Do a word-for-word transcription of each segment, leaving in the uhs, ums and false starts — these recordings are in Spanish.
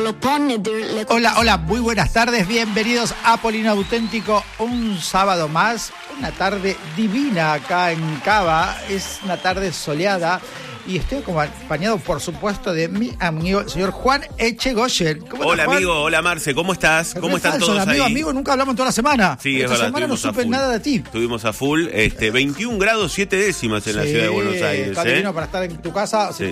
Hola, hola, muy buenas tardes, bienvenidos a Polino Auténtico, un sábado más, una tarde divina acá en Cava, es una tarde soleada y estoy acompañado, por supuesto, de mi amigo, el señor Juan Echegoyen. Hola, Juan? Amigo, hola, Marce, ¿cómo estás? ¿Cómo están falso, todos amigo, ahí? Amigo, nunca hablamos toda la semana. Sí, Esta es verdad, semana no supe full. nada de ti. Estuvimos a full, este, veintiún grados siete décimas en sí, la ciudad de Buenos Aires. Está ¿eh? divino para estar en tu casa, si sí.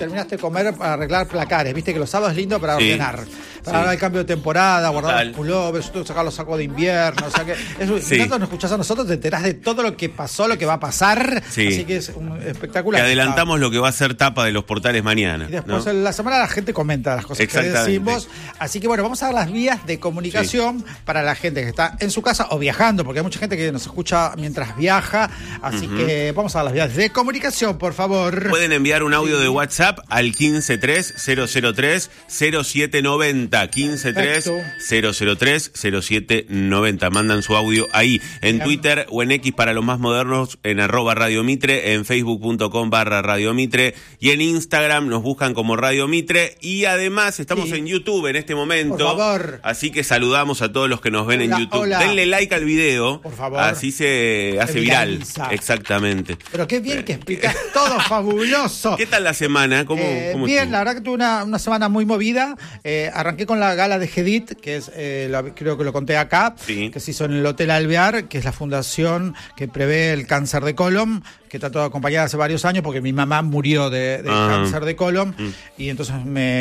sí. ordenar. Para sí. el cambio de temporada, guardar Total. los pullovers, tú sacar los sacos de invierno. O sea que eso, sí. tanto nos escuchás a nosotros, te enterás de todo lo que pasó, lo que va a pasar. Sí. Así que es un espectacular. Que adelantamos lo que va a ser tapa de los portales mañana. Y después ¿no? en la semana la gente comenta las cosas que decimos. Así que bueno, vamos a dar las vías de comunicación sí. para la gente que está en su casa o viajando, porque hay mucha gente que nos escucha mientras viaja. Así uh-huh. que vamos a dar las vías de comunicación, por favor. Pueden enviar un audio sí. de WhatsApp al quince tres cero cero tres cero siete noventa. quince tres cero cero tres cero siete noventa. Mandan su audio ahí en Bien. Twitter o en X para los más modernos, en arroba Radio Mitre, en facebook.com barra Radio Mitre y en Instagram nos buscan como Radio Mitre y además estamos sí. en YouTube en este momento. Por favor. Así que saludamos a todos los que nos ven hola, en YouTube. Hola. Denle like al video. Por favor. Así se, se hace viral. Exactamente. Pero qué bien que explicas todo, fabuloso. ¿Qué tal la semana? ¿Cómo, eh, cómo bien, estuvo? La verdad que tuve una, una semana muy movida. Eh, arranqué con la gala de Gedit, que es, eh, la, creo que lo conté acá, sí. que se hizo en el Hotel Alvear, que es la fundación que prevé el cáncer de colon, que trató de acompañar hace varios años porque mi mamá murió de, de uh-huh. cáncer de colon uh-huh. y entonces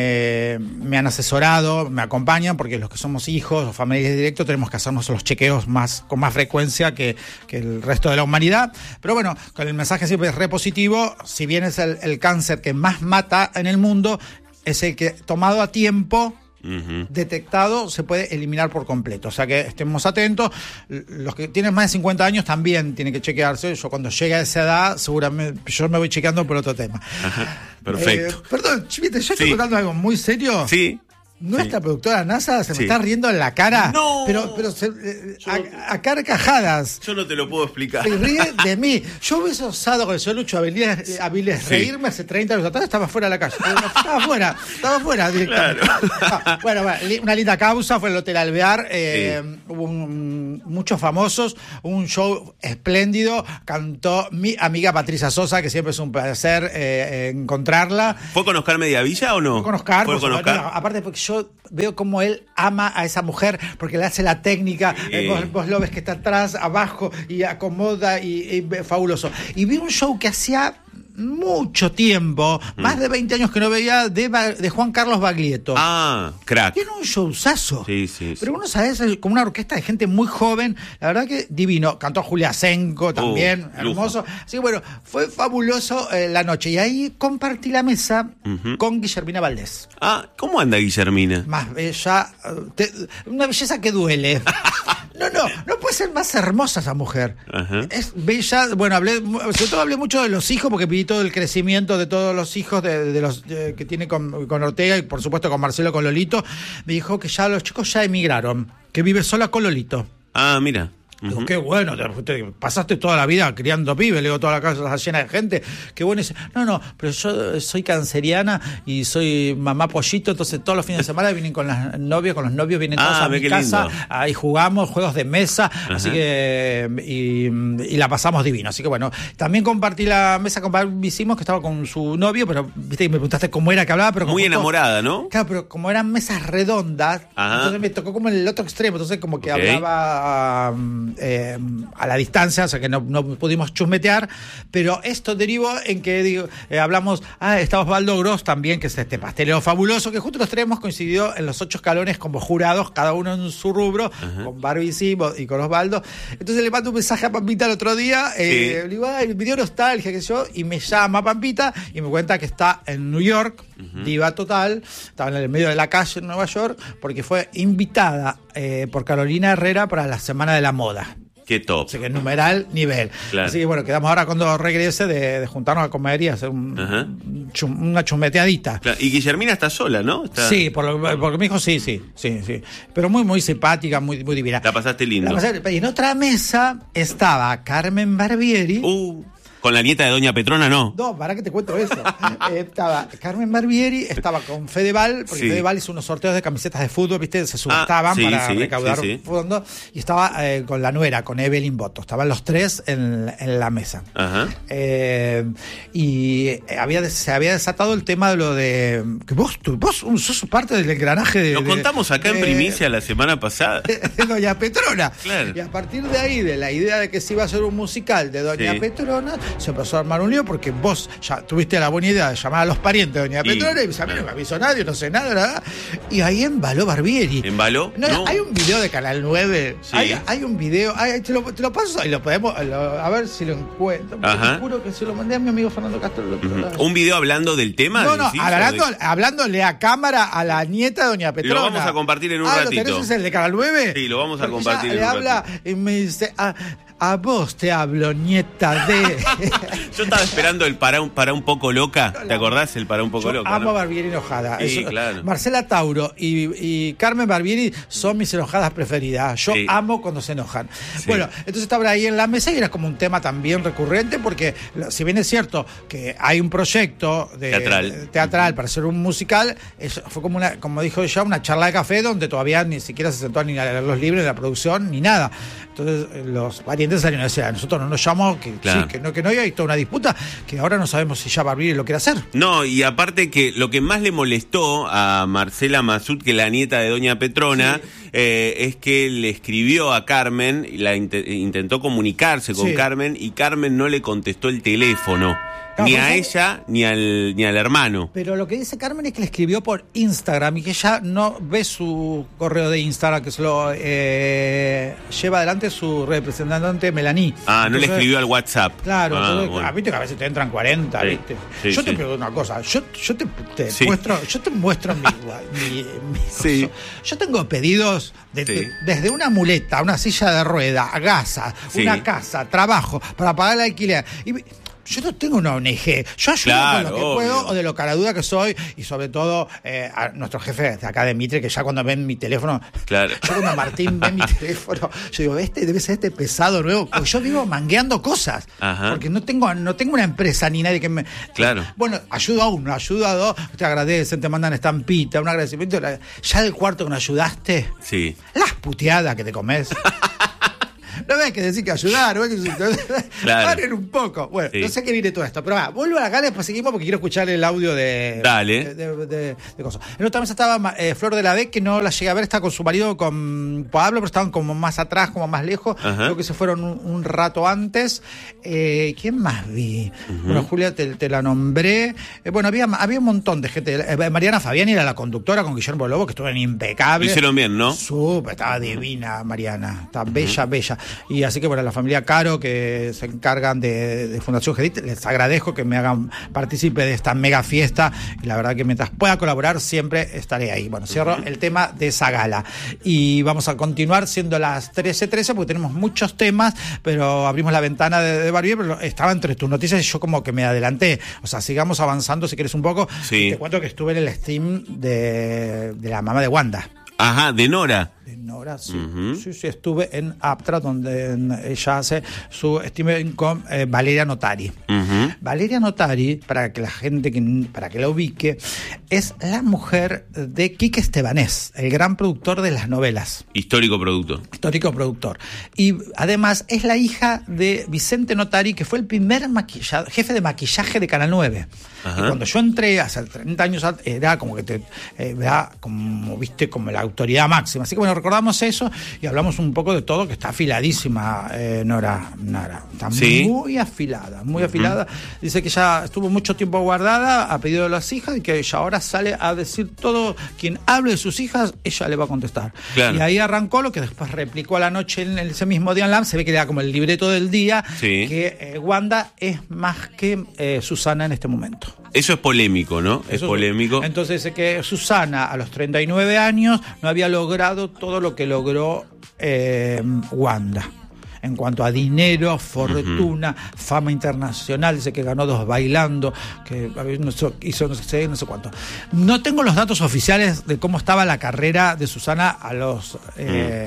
me, me han asesorado, me acompañan porque los que somos hijos o familiares directos tenemos que hacernos los chequeos más con más frecuencia que, que el resto de la humanidad. Pero bueno, con el mensaje siempre es re positivo, si bien es el, el cáncer que más mata en el mundo, es el que tomado a tiempo Uh-huh. detectado se puede eliminar por completo, o sea que estemos atentos. Los que tienen más de cincuenta años también tienen que chequearse. Yo cuando llegue a esa edad seguramente yo me voy chequeando por otro tema. Ajá. Perfecto. Eh, perdón, Chivite, yo estoy sí. contando algo muy serio. Sí. Nuestra sí. productora NASA se sí. me está riendo en la cara. No. Pero, pero se, eh, yo, a, a carcajadas. Yo no te lo puedo explicar. Se ríe de mí. Yo hubiese osado con el señor Lucho Avilés, Avilés sí. reírme hace treinta años atrás, estaba fuera de la calle. Estaba fuera, estaba fuera directamente. Claro. Ah, bueno, bueno, una linda causa, fue el Hotel Alvear. Eh, sí. Hubo un, muchos famosos, un show espléndido. Cantó mi amiga Patricia Sosa, que siempre es un placer eh, encontrarla. ¿Fue con Oscar Mediavilla o no? Fue con Oscar. ¿Fue con Oscar? No, aparte, porque yo veo cómo él ama a esa mujer porque le hace la técnica, sí. eh, vos, vos lo ves que está atrás, abajo y acomoda y, y fabuloso. Y vi un show que hacía mucho tiempo, mm. más de veinte años que no veía, de, de Juan Carlos Baglietto. Ah, crack. Tiene un showzazo. Sí, sí, Pero sí. uno sabe, es como una orquesta de gente muy joven, la verdad que divino. Cantó Julia Senko también, uh, hermoso. Lujo. Así que bueno, fue fabuloso eh, la noche. Y ahí compartí la mesa uh-huh. con Guillermina Valdés. Ah, ¿cómo anda Guillermina? Más bella, te, una belleza que duele. No, no, no puede ser más hermosa esa mujer. Uh-huh. Es bella. Bueno, hablé, sobre todo hablé mucho de los hijos, porque vi todo el crecimiento de todos los hijos de, de los de, que tiene con, con Ortega y por supuesto con Marcelo, con Lolito. Me dijo que ya los chicos ya emigraron, que vive sola con Lolito. Ah, mira. Digo, uh-huh. qué bueno, te, te pasaste toda la vida criando pibes, le digo, toda la casa llena de gente, qué bueno. Dice, no, no, pero yo soy canceriana y soy mamá pollito, entonces todos los fines de semana vienen con las novias, con los novios vienen todos ah, a mi casa, lindo. Ahí jugamos, juegos de mesa, uh-huh. así que, y, y la pasamos divino, así que bueno, también compartí la mesa con hicimos que estaba con su novio, pero viste que me preguntaste cómo era que hablaba, pero muy justo, enamorada, ¿no? Claro, pero como eran mesas redondas, uh-huh. entonces me tocó como en el otro extremo, entonces como que okay. hablaba... Um, Eh, a la distancia, o sea que no, no pudimos chusmetear, pero esto derivó en que digo, eh, hablamos, ah, está Osvaldo Gross también, que es este pastelero fabuloso, que justo los tres hemos coincidido en los ocho escalones como jurados, cada uno en su rubro, uh-huh. con Barbie sí, y con Osvaldo. Entonces le mando un mensaje a Pampita el otro día, eh, sí. le digo, ay, me dio nostalgia, que yo, y me llama Pampita y me cuenta que está en New York, uh-huh. diva total, estaba en el medio de la calle en Nueva York, porque fue invitada eh, por Carolina Herrera para la Semana de la Moda. Qué top. Así que numeral, nivel. Claro. Así que bueno, quedamos ahora cuando regrese de, de juntarnos a comer y hacer un, uh-huh. chum, una chumeteadita. Claro. Y Guillermina está sola, ¿no? Está... Sí, por lo, porque me dijo sí, sí, sí, sí. Pero muy, muy simpática, muy, muy divina. La pasaste lindo. La pasé, y en otra mesa estaba Carmen Barbieri. Uh. ¿Con la nieta de Doña Petrona no? No, para que te cuento eso. eh, estaba Carmen Barbieri, estaba con Fedeval, porque sí. Fedeval hizo unos sorteos de camisetas de fútbol, ¿viste? Se subastaban ah, sí, para sí, recaudar sí, sí. fondos. Y estaba eh, con la nuera, con Evelyn Boto. Estaban los tres en, en la mesa. Ajá. Eh, y había, se había desatado el tema de lo de... que vos, tú, vos sos parte del engranaje de... Lo contamos acá de, en primicia la semana pasada. De, de Doña Petrona. Claro. Y a partir de ahí, de la idea de que se iba a hacer un musical de Doña sí. Petrona, se empezó a armar un lío porque vos ya tuviste la buena idea de llamar a los parientes de Doña Petrona y, y a mí no me avisó nadie, no sé nada, nada. Y ahí embaló Barbieri. ¿Embaló? No, no. Hay un video de Canal nueve. Sí. Hay, hay un video. Hay, te, lo, te lo paso y lo podemos. Lo, a ver si lo encuentro. Te juro que se lo mandé a mi amigo Fernando Castro. Lo, uh-huh. ¿Un video hablando del tema? No, no, hablando, de... hablándole a cámara a la nieta de Doña Petrona. Lo vamos a compartir en un ah, ratito. ¿Lo tenés el de Canal nueve? Sí, lo vamos a Porque compartir en le un habla ratito. Y me dice. Ah, a vos te hablo, nieta de... Yo estaba esperando el para un, para un poco loca. ¿Te acordás? El para un poco Yo loca. amo ¿no? a Barbieri enojada. Sí, Eso, claro. Marcela Tauro y, y Carmen Barbieri son mis enojadas preferidas. Yo sí. amo cuando se enojan. Sí. Bueno, entonces estaba ahí en la mesa y era como un tema también recurrente porque, si bien es cierto que hay un proyecto de, teatral, teatral para hacer un musical, eso fue como una, como dijo ella, una charla de café donde todavía ni siquiera se sentó ni a leer los libros de la producción ni nada. Entonces los parientes salieron a decir, a nosotros no nos llamamos, que, claro. sí, que no, que no, y hay toda una disputa que ahora no sabemos si ya Barbieri lo quiere hacer. No, y aparte que lo que más le molestó a Marcela Masud, que la nieta de Doña Petrona, sí. eh, es que le escribió a Carmen, y la int- intentó comunicarse con sí. Carmen, y Carmen no le contestó el teléfono. Claro, ni a ella ni al ni al hermano. Pero lo que dice Carmen es que le escribió por Instagram y que ella no ve su correo de Instagram, que se lo eh, lleva adelante su representante Melanie. Ah, entonces, no le escribió al WhatsApp. Claro, ah, entonces, bueno. viste que a veces te entran cuarenta, sí, ¿viste? Sí, yo sí. te pregunto una cosa, yo, yo te, te sí. muestro, yo te muestro mi, mi, mi sí. Yo tengo pedidos de, sí. de, desde una muleta, una silla de rueda, gasas, sí. una casa, trabajo, para pagar el alquiler. Y yo no tengo una O N G, yo ayudo claro, con lo que obvio. puedo o de lo caraduda que soy y sobre todo eh, a nuestro jefe de acá de Mitre, que ya cuando ven mi teléfono, claro. yo cuando Martín ve mi teléfono, yo digo, este debe ser este pesado nuevo, porque yo vivo mangueando cosas, Ajá. porque no tengo no tengo una empresa ni nadie que me... Claro. Bueno, ayudo a uno, ayudo a dos, te agradecen, te mandan estampita, un agradecimiento, ya el cuarto que nos ayudaste, sí. las puteadas que te comes. No ves que decir que ayudar, no ves que... Claro. Paren un poco. Bueno, sí. no sé qué viene todo esto, pero va, vuelvo a la gala y después seguimos porque quiero escuchar el audio de... Dale. De, de, de, de cosas. En otra mesa estaba eh, Flor de la B, que no la llegué a ver, está con su marido, con Pablo, pero estaban como más atrás, como más lejos. Ajá. Creo que se fueron un, un rato antes. Eh, ¿Quién más vi? Uh-huh. Bueno, Julia, te, te la nombré. Eh, bueno, había, había un montón de gente. Eh, Mariana Fabiani era la conductora con Guillermo Lobo, que estuvieron impecables. Lo hicieron bien, ¿no? Súper, estaba divina Mariana. Estaba uh-huh. bella, bella. Y así que, bueno, la familia Caro, que se encargan de, de Fundación Gedit, les agradezco que me hagan partícipe de esta mega fiesta. Y la verdad que mientras pueda colaborar, siempre estaré ahí. Bueno, cierro uh-huh. el tema de esa gala. Y vamos a continuar siendo las trece trece, porque tenemos muchos temas, pero abrimos la ventana de, de Barbieri, pero estaba entre tus noticias y yo como que me adelanté. O sea, sigamos avanzando si quieres un poco. Sí. Te cuento que estuve en el stream de, de la mamá de Wanda. Ajá, de Nora. De Nora, sí. Uh-huh. Sí, sí, estuve en Aptra, donde ella hace su streaming con eh, Valeria Notari. Uh-huh. Valeria Notari, para que la gente, que, para que la ubique, es la mujer de Quique Estebanés, el gran productor de las novelas. Histórico productor. Histórico productor. Y además es la hija de Vicente Notari, que fue el primer maquilla, jefe de maquillaje de Canal nueve. Ajá. Y cuando yo entré hace treinta años, era como que te, eh, era como, viste, como la autoridad máxima. Así que bueno, recordamos eso y hablamos un poco de todo, que está afiladísima eh, Nora, Nora. Está ¿Sí? muy afilada, muy uh-huh. afilada. Dice que ya estuvo mucho tiempo guardada a pedido de las hijas y que ella ahora sale a decir todo. Quien hable de sus hijas, ella le va a contestar. Claro. Y ahí arrancó lo que después replicó a la noche en ese mismo día en LAM. Se ve que era como el libreto del día, sí. que eh, Wanda es más que eh, Susana en este momento. Eso es polémico, ¿no? Eso es polémico. Entonces, dice que Susana a los treinta y nueve años no había logrado todo lo que logró eh, Wanda. En cuanto a dinero, fortuna, uh-huh. fama internacional, dice que ganó dos bailando, que hizo no sé, no sé cuánto. No tengo los datos oficiales de cómo estaba la carrera de Susana a los... Eh, uh-huh.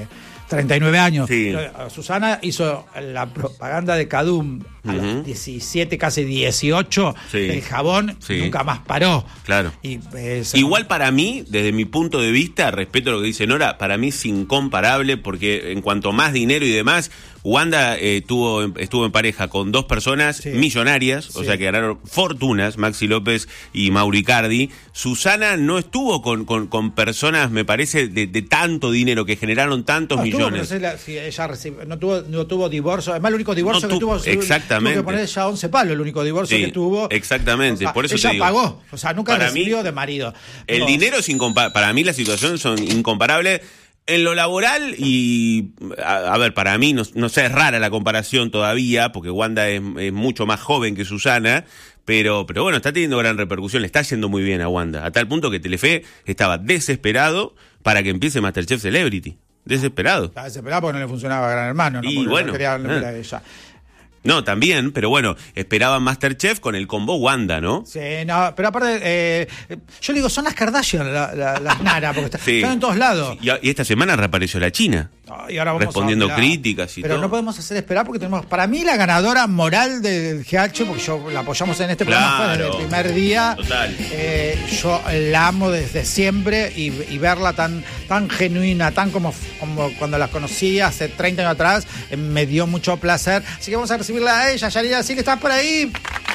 treinta y nueve años. Sí. Susana hizo la propaganda de Cadum a uh-huh. los diecisiete, casi dieciocho, sí. el jabón, sí. nunca más paró. Claro. Y, eh, Igual para mí, desde mi punto de vista, respeto a lo que dice Nora, para mí es incomparable, porque en cuanto más dinero y demás, Wanda eh, tuvo, estuvo en pareja con dos personas sí. millonarias, sí. o sea que ganaron fortunas, Maxi López y Mauri Cardi. Susana no estuvo con, con, con personas, me parece, de, de tanto dinero, que generaron tantos no, millones. Tuvo, la, si ella recibe, no, tuvo, no tuvo divorcio, además el único divorcio no tu, que tuvo, exactamente. tuvo que poner ya once palos, el único divorcio sí, que tuvo. Exactamente, o sea, por eso ella te digo, pagó, o sea, nunca recibió mí, de marido. El no. dinero es incomparable, para mí las situaciones son incomparables. En lo laboral, y a, a ver, para mí, no, no sé, es rara la comparación todavía, porque Wanda es, es mucho más joven que Susana, pero, pero bueno, está teniendo gran repercusión, le está yendo muy bien a Wanda, a tal punto que Telefe estaba desesperado para que empiece MasterChef Celebrity. Desesperado. Estaba desesperado porque no le funcionaba Gran Hermano, ¿no? Y porque bueno, no quería, no ah. quería ella. No, también, pero bueno, esperaban MasterChef con el combo Wanda, ¿no? Sí, no, pero aparte, eh, yo le digo, son las Kardashian, la, la, las Nara, porque está, sí. están en todos lados. Y, y esta semana reapareció la China. No, y ahora vamos respondiendo a críticas y pero todo. No podemos hacer esperar porque tenemos, para mí, la ganadora moral del G H, porque yo la apoyamos en este claro. programa desde el primer día. Total. Eh, yo la amo desde siempre y, y verla tan, tan genuina, tan como, como cuando la conocí hace treinta años atrás, eh, me dio mucho placer. Así que vamos a recibirla a ella, Yanira, así que estás por ahí.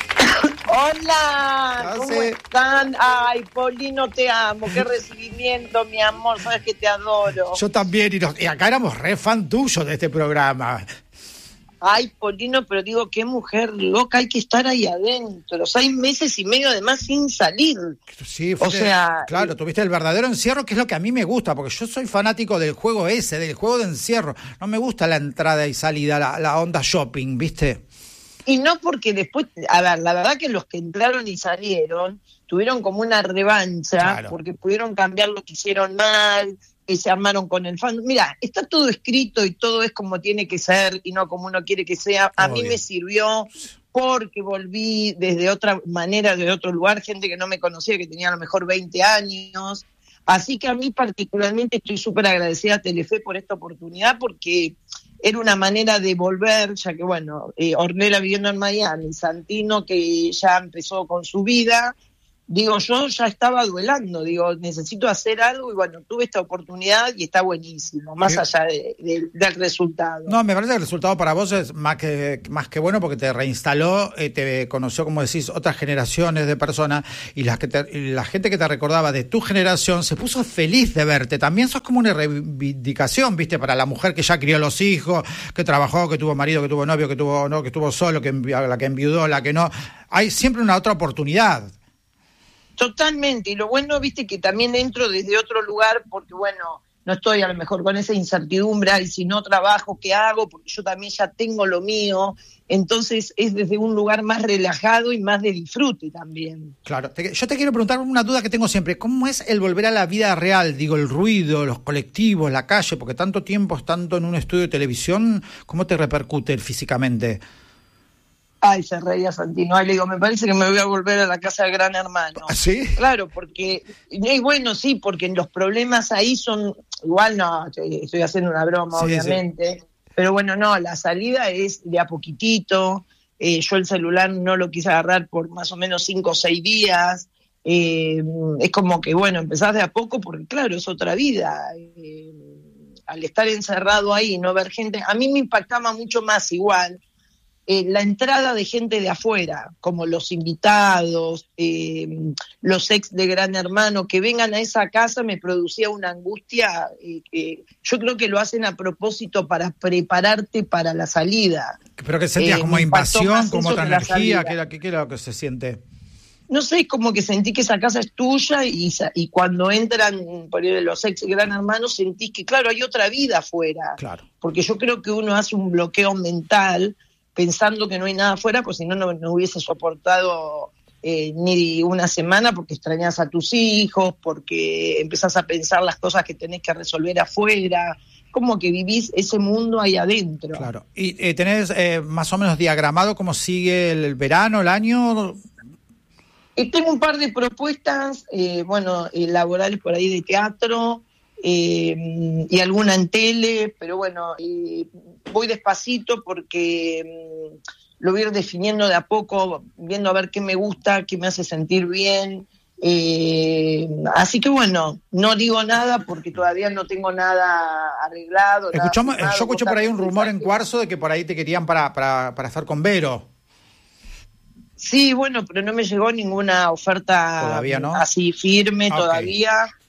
Hola, ¿cómo están? Ay, Polino, te amo, qué recibimiento, mi amor, sabes que te adoro. Yo también, y, nos, y acá éramos re fan tuyo de este programa. Ay, Polino, pero digo, qué mujer loca, hay que estar ahí adentro, seis meses y medio además sin salir. Sí, fue, o sea, claro, y... tuviste el verdadero encierro, que es lo que a mí me gusta, porque yo soy fanático del juego ese, del juego de encierro. No me gusta la entrada y salida, la, la onda shopping, ¿viste? Y no porque después, a ver, la verdad que los que entraron y salieron tuvieron como una revancha, claro. porque pudieron cambiar lo que hicieron mal, que se armaron con el fan. Mira, está todo escrito y todo es como tiene que ser y no como uno quiere que sea. A Obvio. mí me sirvió porque volví desde otra manera, de otro lugar, gente que no me conocía, que tenía a lo mejor veinte años. Así que a mí particularmente estoy súper agradecida a Telefe por esta oportunidad, porque era una manera de volver, ya que bueno, eh, Ornella viviendo en Miami, Santino que ya empezó con su vida, digo, yo ya estaba duelando, digo, necesito hacer algo, y bueno, tuve esta oportunidad y está buenísimo, más allá de, de, del resultado. No, me parece que el resultado para vos es más que, más que bueno, porque te reinstaló, eh, te conoció, como decís, otras generaciones de personas, y, las que te, y la gente que te recordaba de tu generación se puso feliz de verte. También sos como una reivindicación, viste, para la mujer que ya crió los hijos, que trabajó, que tuvo marido, que tuvo novio, que tuvo no, que estuvo solo, que envi- la que enviudó, la que no. Hay siempre una otra oportunidad. Totalmente, y lo bueno, viste, que también entro desde otro lugar, porque bueno, no estoy a lo mejor con esa incertidumbre, y si no trabajo, ¿qué hago? Porque yo también ya tengo lo mío, entonces es desde un lugar más relajado y más de disfrute también. Claro, te, yo te quiero preguntar una duda que tengo siempre, ¿cómo es el volver a la vida real? Digo, el ruido, los colectivos, la calle, porque tanto tiempo estando en un estudio de televisión, ¿cómo te repercute físicamente? Ay, se reía Santino. Ay, le digo, me parece que me voy a volver a la casa del Gran Hermano. ¿Sí? Claro, porque, y bueno, sí, porque los problemas ahí son, igual no, estoy haciendo una broma, sí, obviamente, sí. Pero bueno, no, la salida es de a poquitito, eh, yo el celular no lo quise agarrar por más o menos cinco o seis días, eh, es como que, bueno, empezás de a poco, porque claro, es otra vida, eh, al estar encerrado ahí y no ver gente, a mí me impactaba mucho más igual, Eh, la entrada de gente de afuera, como los invitados, eh, los ex de Gran Hermano, que vengan a esa casa, me producía una angustia. Eh, que yo creo que lo hacen a propósito para prepararte para la salida. ¿Pero que sentías eh, como invasión, como otra energía? ¿Qué era, qué, qué era lo que se siente? No sé, como que sentí que esa casa es tuya y, y cuando entran por los ex Gran Hermano sentí que, claro, hay otra vida afuera. Claro. Porque yo creo que uno hace un bloqueo mental pensando que no hay nada afuera, pues si no, no, no hubiese soportado eh, ni una semana, porque extrañas a tus hijos, porque empezás a pensar las cosas que tenés que resolver afuera, como que vivís ese mundo ahí adentro. Claro. ¿Y eh, tenés eh, más o menos diagramado cómo sigue el verano, el año? Y tengo un par de propuestas, eh, bueno, eh, laborales por ahí de teatro, eh, y alguna en tele, pero bueno, eh, voy despacito porque eh, lo voy a ir definiendo de a poco, viendo a ver qué me gusta, qué me hace sentir bien. Eh, así que bueno, no digo nada porque todavía no tengo nada arreglado. Escuchamos, nada yo escuché por ahí un rumor en Cuarzo de que por ahí te querían para, para, para estar con Vero. Sí, bueno, pero no me llegó ninguna oferta todavía, ¿no? así firme okay. todavía.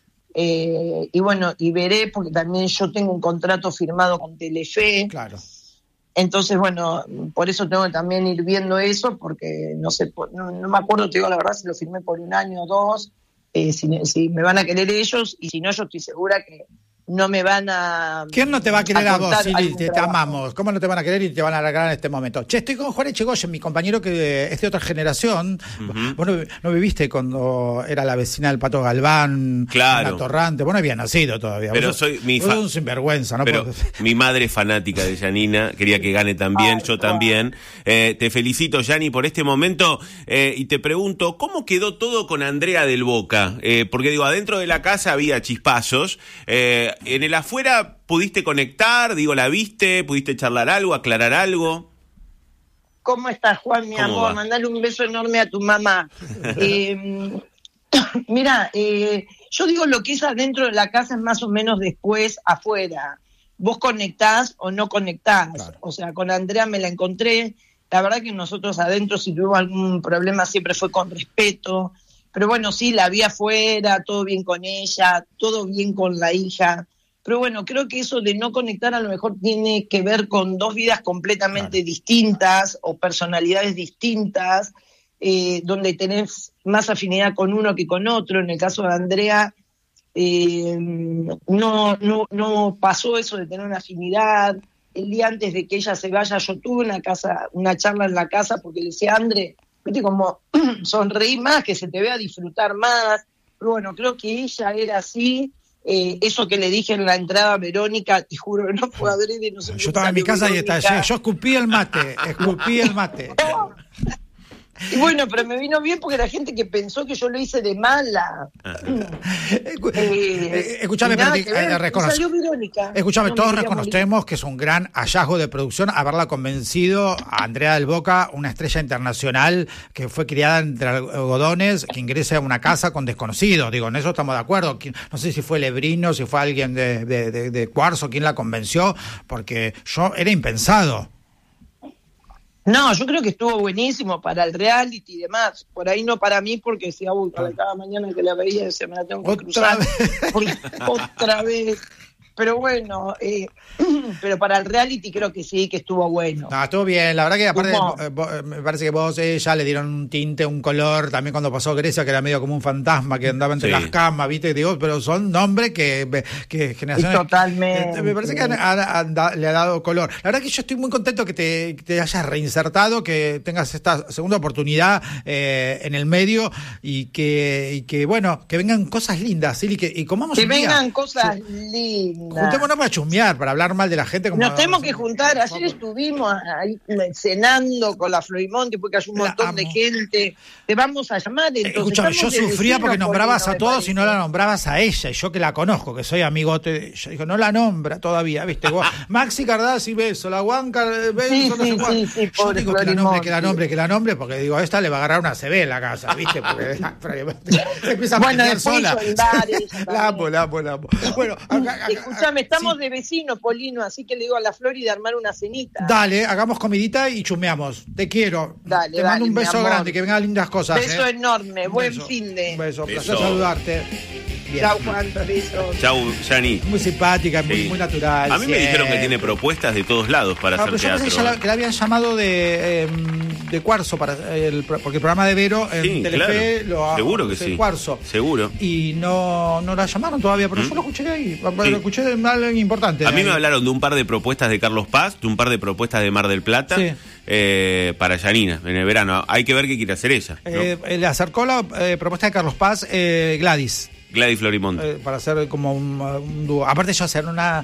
Eh, y bueno, y veré, porque también yo tengo un contrato firmado con Telefe. Claro. Entonces, bueno, por eso tengo que también ir viendo eso, porque no sé, no, no me acuerdo, te digo la verdad, si lo firmé por un año o dos, eh, si, si me van a querer ellos, y si no, yo estoy segura que no me van a... ¿Quién no te va a querer a, a vos, Sili? Te, te amamos. ¿Cómo no te van a querer y te van a alargar en este momento? Che, estoy con Juan Echegoyen, mi compañero que es de otra generación. Uh-huh. Vos no, no viviste cuando era la vecina del Pato Galván, claro. la Torrante. Vos no habías nacido todavía. Pero vos soy mi vos fa- sos un sinvergüenza, ¿no? Pero Porque... mi madre es fanática de Janina, quería que gane también, Ay, yo también. Eh, te felicito, Jani, por este momento. Eh, y te pregunto, ¿cómo quedó todo con Andrea del Boca? Eh, porque digo, adentro de la casa había chispazos. Eh, en el afuera ¿pudiste conectar? Digo, ¿la viste? ¿Pudiste charlar algo, aclarar algo? ¿Cómo estás, Juan, mi amor? Va? Mandale un beso enorme a tu mamá. eh, mira, eh, yo digo lo que es adentro de la casa es más o menos después afuera. Vos conectás o no conectás. Claro. O sea, con Andrea me la encontré. La verdad que nosotros adentro, si tuvimos algún problema, siempre fue con respeto. Pero bueno, sí, la vi afuera, todo bien con ella, todo bien con la hija. Pero bueno, creo que eso de no conectar a lo mejor tiene que ver con dos vidas completamente claro. distintas o personalidades distintas, eh, donde tenés más afinidad con uno que con otro. En el caso de Andrea, eh, no, no, no pasó eso de tener una afinidad. El día antes de que ella se vaya, yo tuve una casa, una charla en la casa porque le decía, André, viste como sonreí más, que se te vea disfrutar más. Pero bueno, creo que ella era así. Eh, eso que le dije en la entrada a Verónica, te juro que no fue adrede, no sé. Yo estaba en mi casa Verónica. Y está, yo escupí el mate, escupí el mate. No. Y bueno, pero me vino bien porque la gente que pensó que yo lo hice de mala. eh, Escúchame, pero eh, reconoce. Escúchame, no todos reconocemos morir. Que es un gran hallazgo de producción haberla convencido a Andrea del Boca, una estrella internacional que fue criada entre algodones, que ingrese a una casa con desconocidos. Digo, en eso estamos de acuerdo. No sé si fue Lebrino, si fue alguien de, de, de, de Cuarzo quien la convenció, porque yo era impensado. No, yo creo que estuvo buenísimo para el reality y demás. Por ahí no para mí, porque decía, uy, para cada mañana que la veía, se me la tengo que ¿Otra cruzar. Vez? Porque, otra vez. Pero bueno, eh, pero para el reality creo que sí, que estuvo bueno. No, estuvo bien. La verdad que aparte, eh, vos, me parece que vos, ella, le dieron un tinte, un color. También cuando pasó Grecia, que era medio como un fantasma que andaba entre sí. las camas, ¿viste? Digo, pero son nombres que, que generaciones... Totalmente. Eh, me parece que han, han, han, le ha dado color. La verdad que yo estoy muy contento que te, que te hayas reinsertado, que tengas esta segunda oportunidad eh, en el medio y que, y que, bueno, que vengan cosas lindas, ¿sí? Y que y comamos que un vengan día. cosas lindas. Juntémonos para chusmear, para hablar mal de la gente. Como Nos tenemos que juntar. Ayer estuvimos ahí cenando con la Florimonte porque hay un montón de gente. Te vamos a llamar. Escúchame, yo sufría porque nombrabas a todos y no la nombrabas a ella. Y yo que la conozco, que soy amigote de ella. Digo, no la nombra todavía, ¿viste? Vos, Maxi Cardazzi, beso. La Huanca, beso, sí, no sé sí, cuál. Sí, sí, yo digo que la nombre, que la nombre, que la nombre, porque digo, a esta le va a agarrar una C B en la casa, ¿viste? Porque se empieza a bueno, meter sola. La amo, la amo, la amo. Bueno, acá, acá, escúchame, estamos sí. de vecino, Polino, así que le digo a la Florida armar una cenita. Dale, hagamos comidita y chumeamos. Te quiero. Dale, Te mando dale, un beso grande, que vengan lindas cosas. Beso ¿eh? enorme, un buen beso, fin de. Un beso, beso. placer saludarte. Bien. Chau, Juan, beso. Chau, Jani. Muy simpática, sí. muy, muy natural. A mí siempre. me dijeron que tiene propuestas de todos lados para no, hacer pero teatro. Yo pensé que la habían llamado de, eh, de Cuarzo, para el, porque el programa de Vero en sí, Telefe claro. lo Seguro que sí. Cuarzo. Seguro. Y no, no la llamaron todavía, pero ¿Mm? yo lo escuché ahí. Lo sí. escuché de alguien importante. A mí ahí. me hablaron de un par de propuestas de Carlos Paz, de un par de propuestas de Mar del Plata. Sí. Eh, para Janina en el verano. Hay que ver qué quiere hacer ella, ¿no? Eh, le acercó la eh, propuesta de Carlos Paz, eh, Gladys. Gladys Florimonte. Eh, para hacer como un, un dúo. Aparte, yo hacer una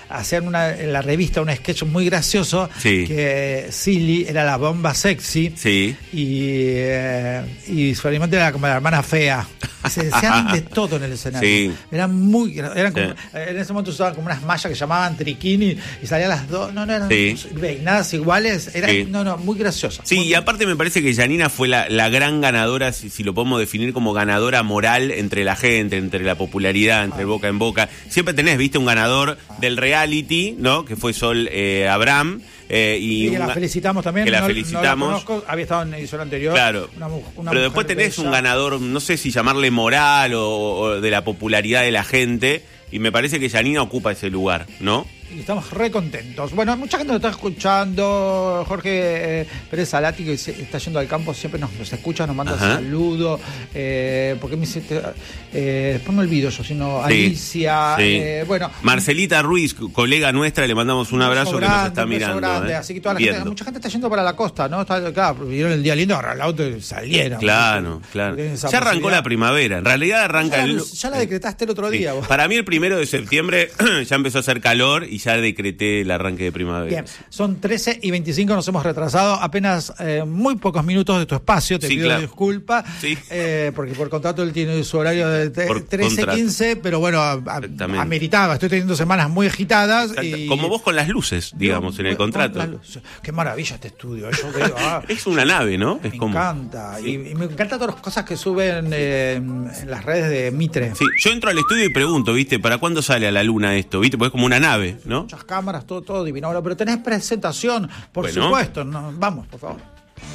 hacían una, en la revista un sketch muy gracioso, sí. que Silly era la bomba sexy, sí. y, eh, y su alimento era como la hermana fea. Se decían de todo en el escenario. Sí. Eran muy... Eran como, sí. En ese momento usaban como unas mallas que llamaban triquini y salían las dos... No, no, eran sí. peinadas iguales. Era, sí. No, no, muy graciosa. Sí, muy y aparte me parece que Janina fue la, la gran ganadora, si, si lo podemos definir como ganadora moral entre la gente, entre la popularidad, entre ah. boca en boca. Siempre tenés, viste, un ganador ah. del reality, ¿no? Que fue Sol eh, Abraham. Eh, y sí, que una, la felicitamos también. Que la no, felicitamos. No la conozco, había estado en edición anterior. Claro. Una, una Pero después tenés bella. Un ganador, no sé si llamarle moral o, o de la popularidad de la gente. Y me parece que Janina ocupa ese lugar, ¿no? Y estamos re contentos. Bueno, mucha gente nos está escuchando. Jorge eh, Pérez Salati, que se, está yendo al campo, siempre nos, nos escucha, nos manda saludos. Eh, porque me dice, eh, después me olvido yo, sino sí, Alicia. Sí. Eh, bueno, Marcelita Ruiz, colega nuestra, le mandamos un abrazo grande, que nos está mirando. Grande, eh, así que toda la gente, mucha gente está yendo para la costa, ¿no? Está, claro, vieron el día lindo, agarraron el auto y salieron. Claro, claro. Ya arrancó la primavera. En realidad arranca ya, el. Ya la decretaste el otro sí. día. Vos. Para mí, el primero de septiembre ya empezó a hacer calor y ya decreté el arranque de primavera. Bien, son trece y veinticinco, nos hemos retrasado apenas eh, muy pocos minutos de tu espacio, te sí, pido claro. disculpas, sí. eh, porque por contrato él tiene su horario de trece quince, pero bueno, a, a, ameritaba, estoy teniendo semanas muy agitadas. Y... Como vos con las luces, digamos, no, en el contrato. Qué maravilla este estudio. Yo veo, ah, es una nave, ¿no? Me es como... encanta, sí. y, y me encantan todas las cosas que suben eh, en las redes de Mitre. Sí, yo entro al estudio y pregunto, ¿viste? ¿Para cuándo sale a la luna esto? ¿Viste? Porque es como una nave, ¿no? Muchas cámaras, todo, todo divino. Ahora, pero tenés presentación, por bueno. supuesto. No, vamos, por favor.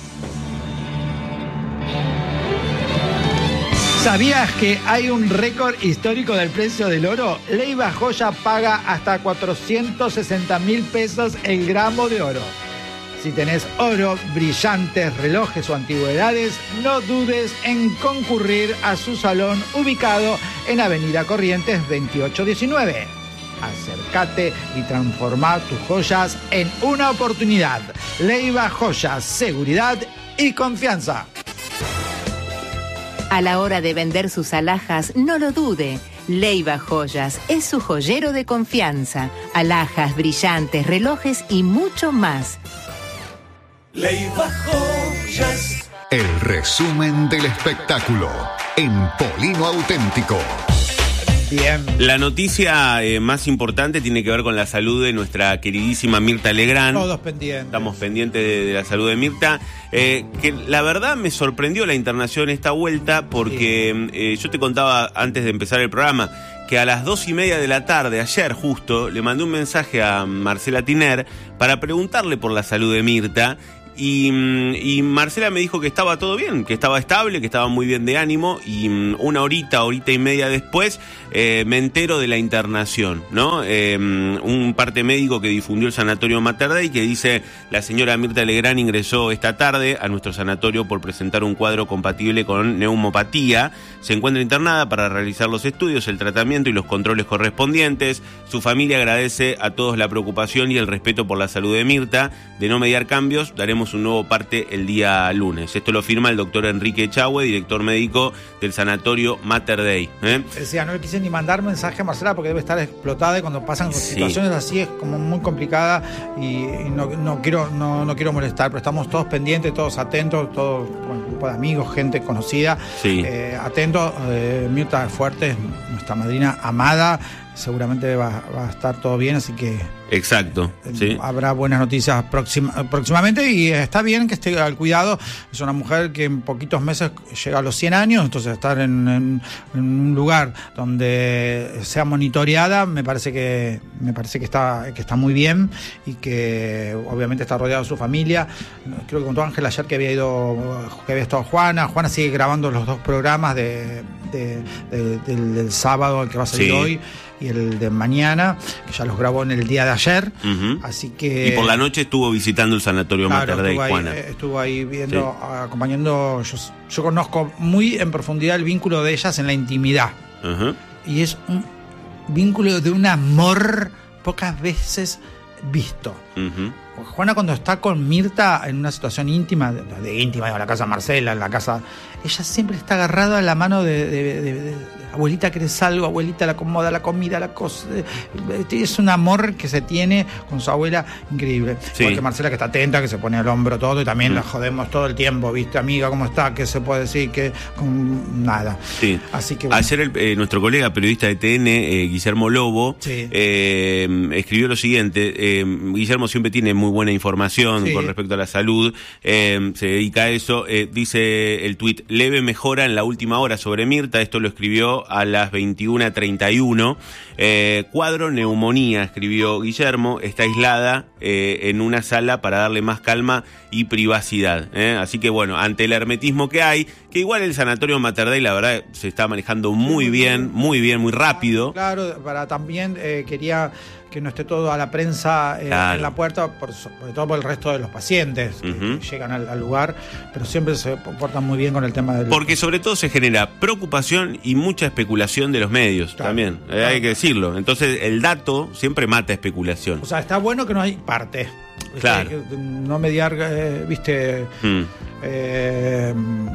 ¿Sabías que hay un récord histórico del precio del oro? Leiva Joya paga hasta cuatrocientos sesenta mil pesos el gramo de oro. Si tenés oro, brillantes, relojes o antigüedades, no dudes en concurrir a su salón ubicado en Avenida Corrientes veintiocho diecinueve. Acércate y transforma tus joyas en una oportunidad. Leiva Joyas, seguridad y confianza. A la hora de vender sus alhajas, no lo dude. Leiva Joyas es su joyero de confianza. Alhajas, brillantes, relojes y mucho más. Leiva Joyas. El resumen del espectáculo en Polino Auténtico. Bien. La noticia eh, más importante tiene que ver con la salud de nuestra queridísima Mirta Legrand. Todos pendientes. Estamos pendientes de, de la salud de Mirta. Eh, que la verdad me sorprendió la internación esta vuelta porque sí. eh, yo te contaba antes de empezar el programa que a las dos y media de la tarde, ayer justo, le mandé un mensaje a Marcela Tiner para preguntarle por la salud de Mirta. Y, y Marcela me dijo que estaba todo bien, que estaba estable, que estaba muy bien de ánimo. Y una horita, horita y media después eh, me entero de la internación, ¿no? Eh, un parte médico que difundió el sanatorio Mater Dei que dice: la señora Mirta Legrand ingresó esta tarde a nuestro sanatorio por presentar un cuadro compatible con neumopatía. Se encuentra internada para realizar los estudios, el tratamiento y los controles correspondientes. Su familia agradece a todos la preocupación y el respeto por la salud de Mirta. De no mediar cambios, daremos un nuevo parte el día lunes. Esto lo firma el doctor Enrique Echagüe, director médico del sanatorio Mater Dei. ¿eh? Decía, no le quise ni mandar mensaje a Marcela porque debe estar explotada y cuando pasan sí. situaciones así es como muy complicada y, y no, no, quiero, no, no quiero molestar, pero estamos todos pendientes, todos atentos, todos, bueno, grupo de amigos, gente conocida, sí. eh, atentos. Eh, Mirta Fuerte, nuestra madrina amada, seguramente va, va a estar todo bien, así que exacto, sí. habrá buenas noticias próxima, próximamente y está bien que esté al cuidado. Es una mujer que en poquitos meses llega a los cien años, entonces estar en, en, en un lugar donde sea monitoreada me parece que me parece que está que está muy bien y que obviamente está rodeado de su familia. Creo que contó Ángel ayer que había ido que había estado Juana. Juana sigue grabando los dos programas de, de, de, del, del sábado, el que va a salir sí. hoy, y el de mañana, que ya los grabó en el día de ayer, uh-huh. así que... Y por la noche estuvo visitando el sanatorio claro, Mater Dei, Juana. Ahí, estuvo ahí viendo, sí. acompañando, yo, yo conozco muy en profundidad el vínculo de ellas en la intimidad, uh-huh. y es un vínculo de un amor pocas veces visto. Uh-huh. Juana cuando está con Mirta en una situación íntima, de, de íntima, en la casa de Marcela, en la casa, ella siempre está agarrada a la mano de, de, de, de abuelita, ¿querés algo? Abuelita, la acomoda la comida, la cosa. Es un amor que se tiene con su abuela increíble. Sí. Porque Marcela, que está atenta, que se pone al hombro todo, y también mm. la jodemos todo el tiempo, ¿viste? Amiga, ¿cómo está? ¿Qué se puede decir? Que con nada. Sí. Así que bueno. Ayer el, eh, nuestro colega periodista de T N, eh, Guillermo Lobo, sí. eh, escribió lo siguiente. Eh, Guillermo siempre tiene muy buena información sí. con respecto a la salud, eh, se dedica a eso. Eh, dice el tuit: leve mejora en la última hora sobre Mirta. Esto lo escribió a las veintiuna treinta y uno. Eh, cuadro neumonía, escribió Guillermo, está aislada eh, en una sala para darle más calma y privacidad. ¿eh? Así que bueno, ante el hermetismo que hay, que igual el sanatorio Mater Dei, la verdad, se está manejando muy bien, muy bien, muy rápido. Claro, para también eh, quería que no esté todo a la prensa eh, claro. en la puerta, por, sobre todo por el resto de los pacientes uh-huh. que llegan al, al lugar, pero siempre se portan muy bien con el tema del... Porque sobre todo se genera preocupación y mucha especulación de los medios claro. también, eh, claro. hay que decirlo. Entonces el dato siempre mata especulación. O sea, está bueno que no hay parte. Claro. Que no mediar, eh, viste... Mm. Eh,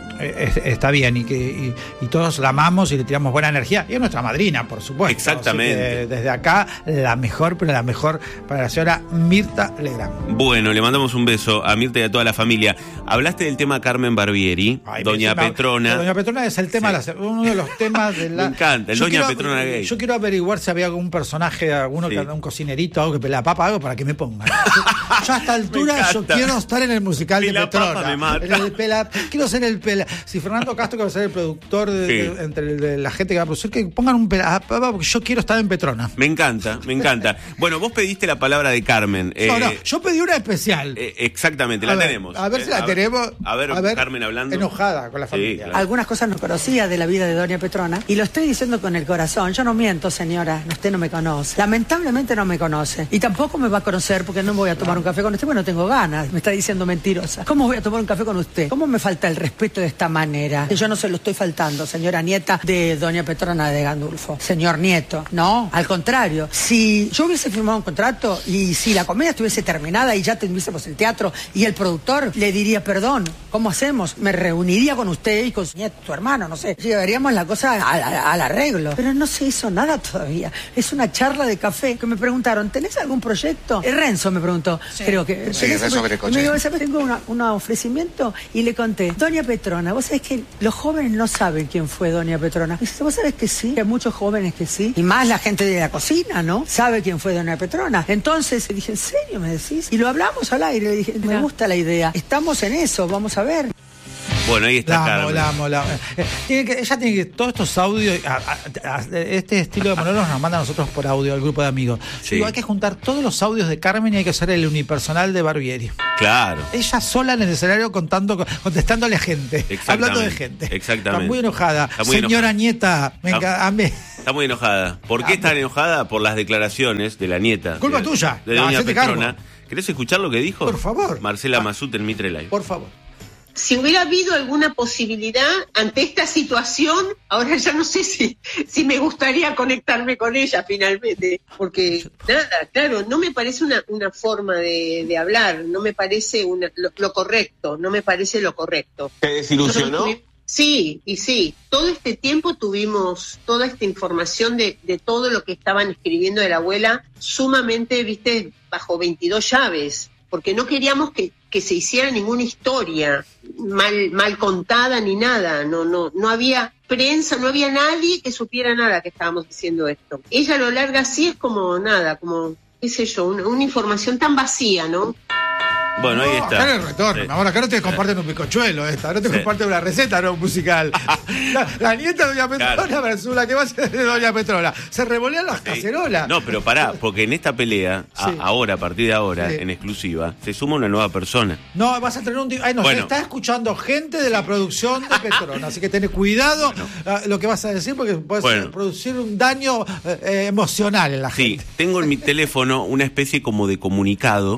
está bien y que y, y todos la amamos y le tiramos buena energía y es nuestra madrina, por supuesto. Exactamente. Desde acá la mejor, pero la mejor para la señora Mirta Legrand. Bueno, le mandamos un beso a Mirta y a toda la familia. Hablaste del tema Carmen Barbieri. Ay, Doña Petrona. Doña Petrona es el tema, sí. la, uno de los temas de la... Me encanta, el yo Doña quiero, Petrona gay. Yo quiero averiguar si había algún personaje, alguno sí. que un cocinerito, algo que pela papa, algo para que me pongan. Yo a esta altura yo quiero estar en el musical de la Petrona. Papa me mata. El pela, quiero ser el pela. Si Fernando Castro, que va a ser el productor de, sí. de, entre de la gente que va a producir, que pongan un pela porque yo quiero estar en Petrona. Me encanta, me encanta. Bueno, vos pediste la palabra de Carmen. Eh, no, no, yo pedí una especial. Eh, exactamente, la a ver, tenemos. A ver eh, si la a tenemos. Ver, a, ver, a ver, Carmen hablando. Enojada con la familia. Sí, claro. Algunas cosas no conocía de la vida de Doña Petrona y lo estoy diciendo con el corazón. Yo no miento, señora. Usted no me conoce. Lamentablemente no me conoce. Y tampoco me va a conocer porque no voy a tomar un café con usted porque no tengo ganas. Me está diciendo mentirosa. ¿Cómo voy a tomar un café con usted? ¿Cómo me falta el respeto de esta manera? Que yo no se lo estoy faltando, señora nieta de Doña Petrona de Gandulfo. Señor nieto, no, al contrario. Si yo hubiese firmado un contrato y si la comedia estuviese terminada y ya tuviésemos el teatro y el productor, le diría, perdón, ¿cómo hacemos? Me reuniría con usted y con su nieto, tu hermano, no sé. Llevaríamos la cosa al, al, al arreglo. Pero no se hizo nada todavía. Es una charla de café que me preguntaron, ¿tenés algún proyecto? Eh, Renzo me preguntó, sí. creo que... Sí, Renzo Berecoche. Me dijo, ¿sabes? Tengo una, un ofrecimiento y le conté, Doña Petrona, vos sabés que los jóvenes no saben quién fue Doña Petrona. Y vos sabés que sí, que hay muchos jóvenes que sí. Y más la gente de la cocina, ¿no? Sabe quién fue Doña Petrona. Entonces le dije, ¿en serio me decís? Y lo hablamos al aire. Le dije, me gusta la idea. Estamos en eso, vamos a ver. Bueno, ahí está Carmen. La amo, la amo, la... Tiene que, ella tiene que, todos estos audios, a, a, a, este estilo de monólogos nos manda a nosotros por audio, al grupo de amigos. Sí. Digo, hay que juntar todos los audios de Carmen y hay que hacer el unipersonal de Barbieri. Claro. Ella sola en el escenario contando, contestándole a gente, hablando de gente. Exactamente. Está muy enojada. Está muy enojada. Señora nieta, venga, a mí. Está muy enojada. ¿Por qué está enojada? Por las declaraciones de la nieta. Culpa de, tuya. De Doña no, Petrona. ¿Querés escuchar lo que dijo? Por favor. Marcela Masut en Mitre Live. Por favor. Si hubiera habido alguna posibilidad ante esta situación, ahora ya no sé si, si me gustaría conectarme con ella finalmente, porque nada, claro, no me parece una, una forma de, de hablar, no me parece una, lo, lo correcto, no me parece lo correcto. ¿Te desilusionó? Sí, y sí, todo este tiempo tuvimos toda esta información de, de todo lo que estaban escribiendo de la abuela, sumamente, viste, bajo veintidós llaves, porque no queríamos que, que se hiciera ninguna historia mal, mal contada ni nada, no, no, no había prensa, no había nadie que supiera nada que estábamos diciendo esto. Ella lo larga así, es como nada, como, qué sé yo, una, una información tan vacía, ¿no? Bueno, ahí no, está. Acá en el retorno, sí. Ahora acá no te comparten un bizcochuelo esta, no te sí. comparten una receta, no un musical. la, la nieta de Doña Petrona claro. versus la que va a ser de Doña Petrona. Se revolean las sí. cacerolas. No, pero pará, porque en esta pelea, sí. a, ahora, a partir de ahora, sí. en exclusiva, se suma una nueva persona. No, vas a tener un... Ay, no, bueno. se está escuchando gente de la producción de Petrona, así que ten cuidado bueno. lo que vas a decir, porque puedes bueno. producir un daño eh, emocional en la sí, gente. Sí, tengo en mi teléfono una especie como de comunicado. Ah,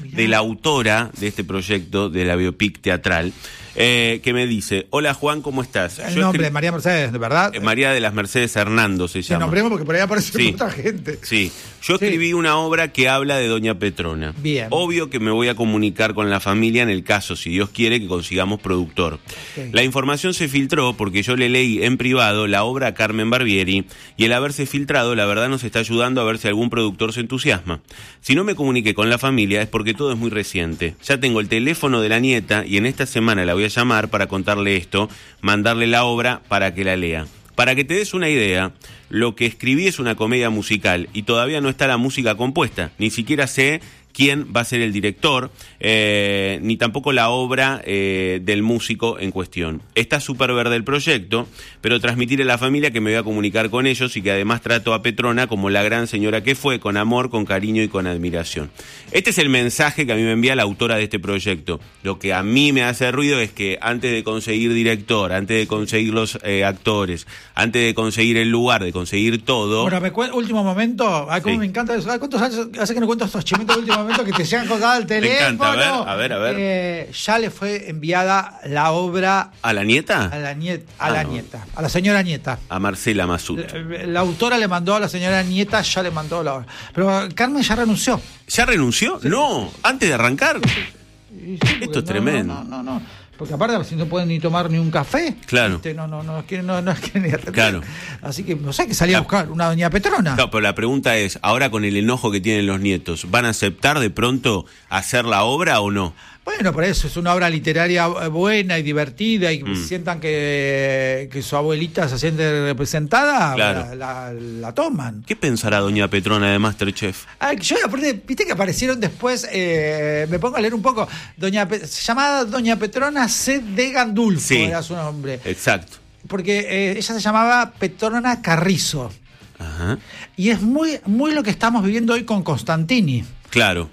de la autora de este proyecto de la biopic teatral, eh, que me dice: hola Juan, ¿cómo estás? El Yo nombre, escri- María Mercedes, ¿de verdad? Eh, María de las Mercedes Hernando se Sí, llama. nombremos porque por ahí aparece Sí. mucha gente. Sí, yo Sí. escribí una obra que habla de Doña Petrona. Bien. Obvio que me voy a comunicar con la familia en el caso, si Dios quiere, que consigamos productor. Ok. La información se filtró porque yo le leí en privado la obra a Carmen Barbieri y el haberse filtrado, la verdad, nos está ayudando a ver si algún productor se entusiasma. Si no me comuniqué con la familia es porque todo es muy reciente. Ya tengo el teléfono de la nieta y en esta semana la voy a llamar para contarle esto, mandarle la obra para que la lea. Para que te des una idea, lo que escribí es una comedia musical y todavía no está la música compuesta. Ni siquiera sé quién va a ser el director, eh, ni tampoco la obra eh, del músico en cuestión. Está súper verde el proyecto, pero transmitir a la familia que me voy a comunicar con ellos y que además trato a Petrona como la gran señora que fue, con amor, con cariño y con admiración. Este es el mensaje que a mí me envía la autora de este proyecto. Lo que a mí me hace ruido es que antes de conseguir director, antes de conseguir los eh, actores, antes de conseguir el lugar, de conseguir todo... Bueno, me cuen- último momento, ay, cómo Sí. me encanta eso. Ay, ¿cuántos años hace que no cuento estos chimitos de último momento que te llegan colgados al teléfono? encanta, a ver, a ver, a ver. Eh, ya le fue enviada la obra ¿A la nieta? a la nieta, a Ah, la no. nieta, a la señora nieta. A Marcela Masut. La, la autora le mandó a la señora nieta, ya le mandó la obra. Pero Carmen ya renunció. ¿Ya renunció? No, antes de arrancar. Y sí, porque Esto es no, tremendo. No, no, no, no. Porque aparte si no pueden ni tomar ni un café. Claro. ¿viste? No, no, no, no, quieren, no, no quieren ni atender. Claro. Así que no sé, que salía a buscar una doña Petrona. No, pero la pregunta es, ahora con el enojo que tienen los nietos, ¿van a aceptar de pronto hacer la obra o no? Bueno, por eso es una obra literaria buena y divertida y Mm. sientan que, que su abuelita se siente representada, Claro. la, la- la toman. ¿Qué pensará doña Petrona de MasterChef? Ah, yo aparte, viste que aparecieron después, eh, me pongo a leer un poco, doña Pe- se llamaba Doña Petrona C. de Gandulfo, Sí. era su nombre. Exacto. Porque eh, ella se llamaba Petrona Carrizo. Ajá. Y es muy, muy lo que estamos viviendo hoy con Constantini. Claro.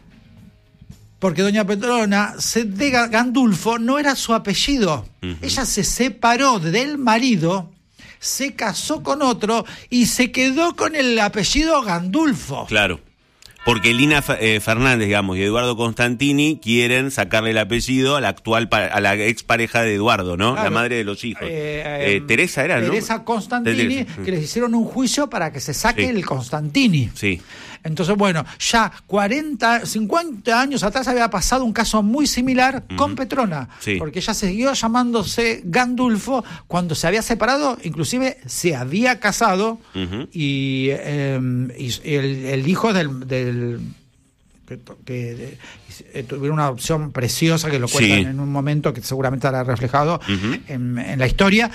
Porque doña Petrona C. de Ga- Gandulfo no era su apellido. Ujú. Ella se separó del marido, se casó con otro y se quedó con el apellido Gandulfo. Claro. Porque Lina Fe- eh, Fernández, digamos, y Eduardo Constantini quieren sacarle el apellido a la actual, pa- a la expareja de Eduardo, ¿no? Claro. La madre de los hijos. Eh, Eh, eh, Teresa era, ¿no? Teresa Constantini, Teresa. que les hicieron un juicio para que se saque Sí. el Constantini. Sí. Entonces, bueno, ya cuarenta, cincuenta años atrás había pasado un caso muy similar con Petrona, Sí. porque ella siguió llamándose Gandulfo cuando se había separado, inclusive se había casado Ujú. y, eh, y el, el hijo del... del que, que, eh, tuvieron una adopción preciosa que lo cuentan Sí. en un momento que seguramente hará reflejado Ujú. en, en la historia.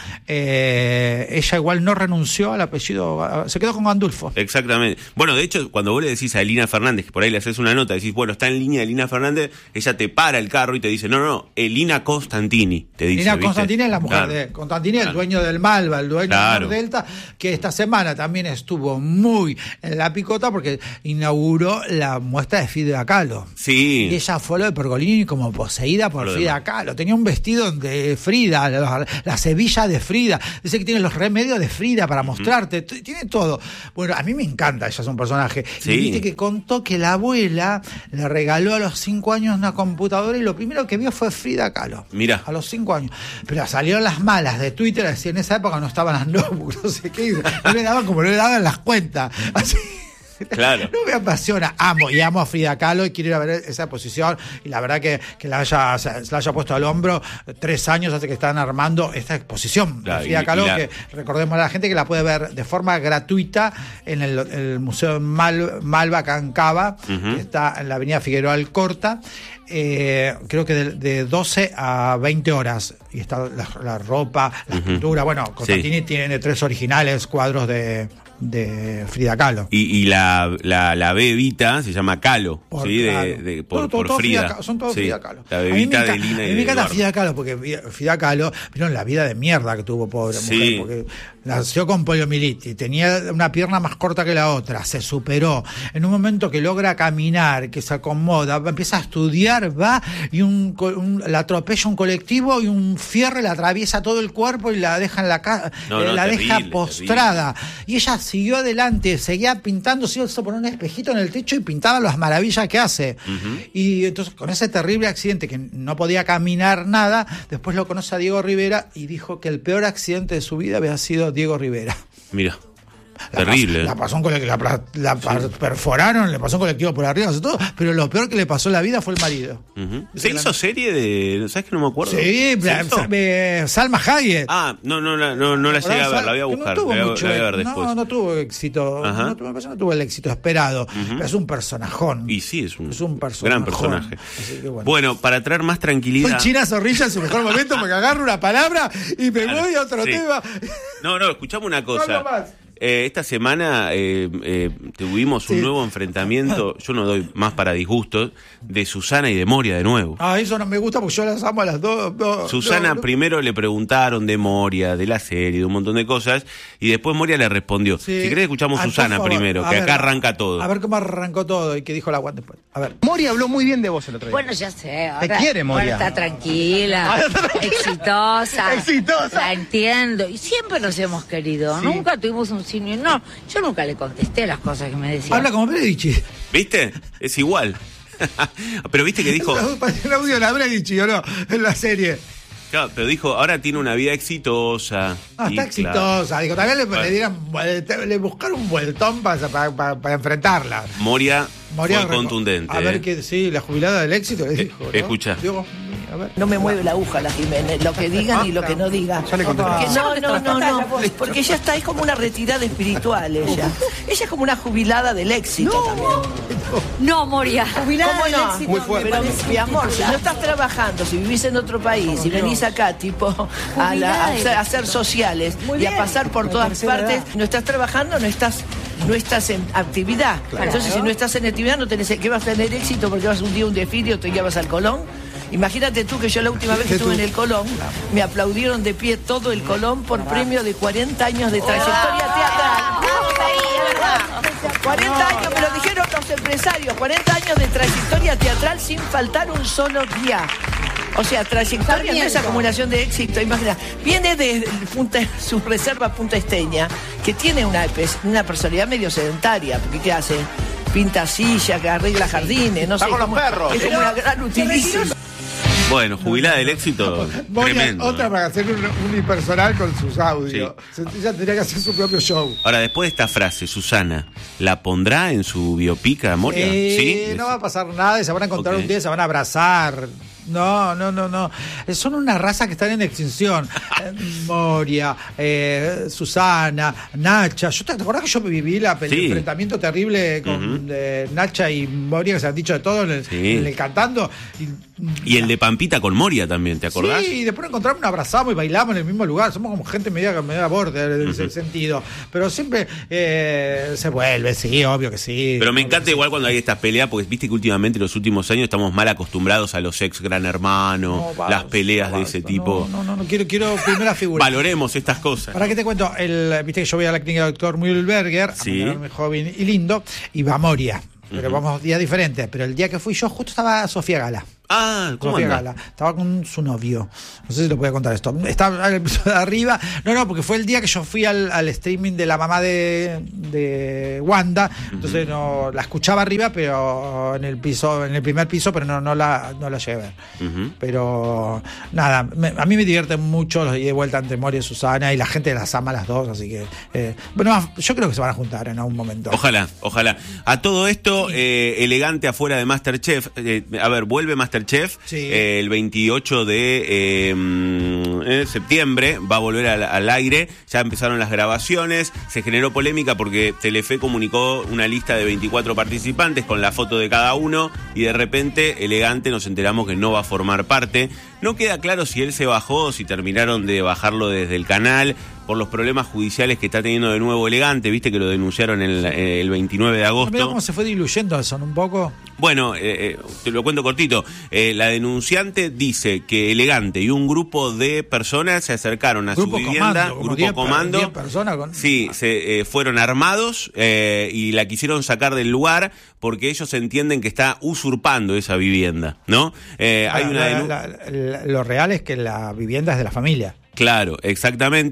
Eh, ella igual no renunció al apellido, se quedó con Gandulfo. Exactamente. Bueno, de hecho, cuando vos le decís a Elina Fernández, que por ahí le haces una nota, decís, bueno, está en línea Elina Fernández, ella te para el carro y te dice, no, no, no, Elina Constantini, te dice. Elina ¿viste? Constantini es la mujer Claro. de Constantini, el Claro. dueño del Malva, el dueño Claro. del Delta, que esta semana también estuvo muy en la picota porque inauguró la muestra de Frida Kahlo. Sí. Y ella fue lo de Pergolini como poseída por Lo Frida demás. Kahlo. Tenía un vestido de Frida, la, la Sevilla de Frida. Dice que tiene los remedios de Frida para mostrarte. T- Tiene todo. Bueno, a mí me encanta, ella es un personaje. Sí. Y viste que contó que la abuela le regaló a los cinco años una computadora y lo primero que vio fue Frida Kahlo. Mirá. A los cinco años. Pero salieron las malas de Twitter, así en esa época no estaban las notebooks, no sé qué. No le daban como no le daban las cuentas. Así. Claro. No me apasiona, amo y amo a Frida Kahlo y quiero ir a ver esa exposición y la verdad que, que la haya, se la haya puesto al hombro tres años hace que están armando esta exposición Claro, de Frida y- Kahlo y la- que recordemos a la gente que la puede ver de forma gratuita en el, el Museo Mal, Malva acá en Cava, Ujú. que está en la avenida Figueroa Alcorta. Eh, creo que de, de doce a veinte horas y está la, la ropa, la escultura. Bueno, Constantini tiene tres originales cuadros de, de Frida Kahlo. Y, y la, la, la bebita se llama Kahlo, Por, ¿sí? De, claro. de- por, Todo- todo- por todo Frida. Kahlo, son todos Sí, Frida Kahlo. La A mí me bebita de encanta- Lina A y mí me de encanta Eduardo. Frida Kahlo, porque Frida Kahlo, vieron la vida de mierda que tuvo, pobre Sí. mujer, porque nació con poliomielitis, tenía una pierna más corta que la otra, se superó. En un momento que logra caminar, que se acomoda, va- empieza a estudiar, va y un, co- un- la atropella un colectivo y un fierre le atraviesa todo el cuerpo y la deja en la casa, No, no, la terrible, deja postrada. Y ella siguió adelante, seguía pintando, se hizo poner un espejito en el techo y pintaba las maravillas que hace. Uh-huh. Y entonces, con ese terrible accidente que no podía caminar nada, después lo conoce a Diego Rivera y dijo que el peor accidente de su vida había sido Diego Rivera. Mira. La Terrible. Pasó, la pasó un colectivo, la, la sí. perforaron, le pasó un colectivo por arriba, todo, pero lo peor que le pasó en la vida fue el marido. Uh-huh. ¿Se hizo la... serie de...? ¿Sabes que no me acuerdo? Sí, la, eh, Salma Hayek. Ah, no, no, no, no, no la llegué a ver, la voy a buscar, no la, mucho, la voy a ver después. No, no tuvo éxito, no, no, no tuvo el éxito esperado, uh-huh. pero es un personajón. Y sí, es un, es un personajón. gran personaje. Que, bueno. bueno, para traer más tranquilidad... Soy China Zorrilla en su mejor momento porque agarro una palabra y me claro, voy a otro sí. tema. No, no, escuchame una cosa. No más. Eh, esta semana eh, eh, tuvimos un sí. nuevo enfrentamiento, yo no doy más para disgustos, de Susana y de Moria de nuevo. Ah, eso no me gusta porque yo las amo a las dos. No, Susana no, no. primero le preguntaron de Moria, de la serie, de un montón de cosas, y después Moria le respondió. Sí. Si querés escuchamos a Susana favor. primero, a que ver, acá arranca todo. A ver cómo arrancó todo y qué dijo la Juan después. A ver. Moria habló muy bien de vos el otro día. Bueno, ya sé. Ahora, ¿te quiere, Moria? Ahora está tranquila, exitosa. Exitosa. La entiendo. Y siempre nos hemos querido. Sí. Nunca tuvimos un signo. No, yo nunca le contesté las cosas que me decía. Habla como Medici. ¿Viste? Es igual. Pero viste que dijo... El audio de la Medici, ¿o no? En la serie. Claro, pero dijo, ahora tiene una vida exitosa. Ah, está exitosa. Claro. Dijo, también le, bueno. le, dieran, le buscaron un vueltón para, para, para, para enfrentarla. Moria, Moria fue reco- contundente. A ver eh. que sí, la jubilada del éxito le dijo. Eh, ¿no? Escucha. Digo, a ver. No me mueve la aguja la Jiménez, lo que digan y lo que no digan. Ya le conté. Porque no, no, no, no, porque ella está, es como una retirada espiritual ella. Ella es como una jubilada del éxito no, también. No, Moria. Jubilada ¿Cómo del no? éxito. Muy fuerte. Pero, mi amor, si no estás trabajando, si vivís en otro país, si venís acá, tipo, a, la, a, hacer, a hacer sociales y a pasar por todas partes, no estás trabajando, no estás... no estás en actividad. Claro. Entonces, si no estás en actividad, no tenés que vas a tener éxito porque vas un día a un desfile o te llevas al Colón. Imagínate tú que yo la última vez que estuve en el Colón, me aplaudieron de pie todo el Colón por premio de cuarenta años de trayectoria teatral. cuarenta años, me lo dijeron los empresarios, cuarenta años de trayectoria teatral sin faltar un solo día. O sea, trayectoria no es acumulación de éxito, imagina. Viene de Punta, su reserva Punta Esteña, que tiene una, una personalidad medio sedentaria, porque ¿qué hace? Pinta silla, que arregla jardines, no Está sé. con como, los perros. Es como una gran utilísima. Bueno, jubilada del éxito, Moria, tremendo. Otra para hacer un unipersonal con sus audios. Sí. Ella tendría que hacer su propio show. Ahora, después de esta frase, Susana, ¿la pondrá en su biopic a Moria? Eh, ¿Sí? No va a pasar nada y se van a encontrar okay. un día y se van a abrazar. No, no, no, no. Son una raza que están en extinción. Moria, eh, Susana, Nacha. Yo te, ¿te acordás que yo viví la, el sí. enfrentamiento terrible con uh-huh. eh, Nacha y Moria, que se han dicho de todo en el, sí. en el cantando? Y, y el de Pampita con Moria también, ¿te acordás? Sí, y después encontramos, nos abrazamos y bailamos en el mismo lugar. Somos como gente media, media borde en ese uh-huh. sentido. Pero siempre eh, se vuelve, sí, obvio que sí. Pero me encanta igual sí. cuando hay estas peleas, porque viste que últimamente en los últimos años estamos mal acostumbrados a los ex Gran Hermano, no, vamos, las peleas no, de ese no, tipo. No, no, no, quiero, quiero primera figura. Valoremos estas cosas. ¿Para qué te cuento? El, viste que yo voy a la clínica del doctor Mühlberger, sí. a joven y lindo, y va a Moria. Pero uh-huh. vamos días diferentes. Pero el día que fui yo, justo estaba Sofía Gala. Ah, ¿cómo Sofía anda? Gala. Estaba con su novio. No sé si lo puedo contar esto. Estaba en el piso de arriba. No, no, porque fue el día que yo fui al, al streaming de la mamá de, de Wanda. Uh-huh. Entonces no la escuchaba arriba, pero en el piso, en el primer piso, pero no, no la, no la llegué a ver. Uh-huh. Pero nada, me, a mí me divierte mucho los ida y vuelta entre Moria y Susana, y la gente las ama a las dos, así que eh, bueno, yo creo que se van a juntar en algún momento. Ojalá, ojalá. A todo esto, eh, elegante afuera de MasterChef. Eh, a ver, vuelve MasterChef. Sí. Eh, el veintiocho de eh, eh, septiembre va a volver al, al aire. Ya empezaron las grabaciones. Se generó polémica porque Telefe comunicó una lista de veinticuatro participantes con la foto de cada uno, y de repente Elegante nos enteramos que no va a formar parte. No queda claro si él se bajó o si terminaron de bajarlo desde el canal por los problemas judiciales que está teniendo de nuevo Elegante. Viste que lo denunciaron el, el veintinueve de agosto. ¿Cómo se fue diluyendo eso, un poco? Bueno, eh, te lo cuento cortito. Eh, la denunciante dice que Elegante y un grupo de personas se acercaron a grupo su vivienda, comando, grupo diez, comando, diez personas con... sí, se eh, fueron armados eh, y la quisieron sacar del lugar porque ellos entienden que está usurpando esa vivienda, ¿no? Eh, ah, hay una la, la, la, lo real es que la vivienda es de la familia. Claro, exactamente,